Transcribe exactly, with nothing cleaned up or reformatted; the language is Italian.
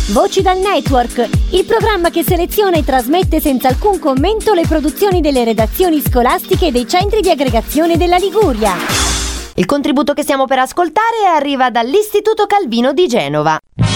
Voci dal Network, il programma che seleziona e trasmette senza alcun commento le produzioni delle redazioni scolastiche e dei centri di aggregazione della Liguria. Il contributo che stiamo per ascoltare arriva dall'Istituto Calvino di Genova.